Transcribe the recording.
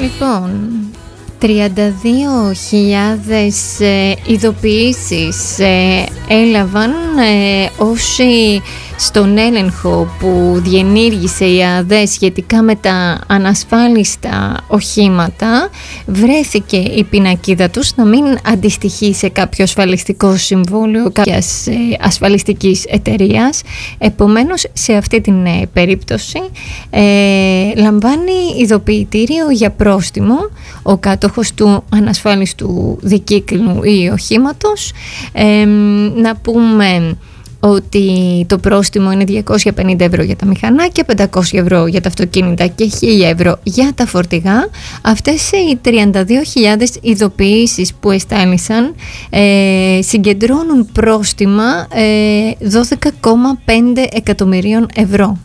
Λοιπόν, 32.000 ειδοποιήσεις έλαβαν όσοι στον έλεγχο που διενήργησε η ΑΔΕ σχετικά με τα ανασφάλιστα οχήματα, βρέθηκε η πινακίδα τους να μην αντιστοιχεί σε κάποιο ασφαλιστικό συμβόλαιο κάποιας ασφαλιστικής εταιρείας. Επομένως, σε αυτή την περίπτωση λαμβάνει ειδοποιητήριο για πρόστιμο ο κάτοχος του ανασφάλιστου δικύκλου ή οχήματος. Να πούμε ότι το πρόστιμο είναι 250 ευρώ για τα μηχανάκια, 500 ευρώ για τα αυτοκίνητα και 1000 ευρώ για τα φορτηγά. Αυτές οι 32.000 ειδοποιήσεις που εστάλησαν συγκεντρώνουν πρόστιμα 12,5 εκατομμυρίων ευρώ.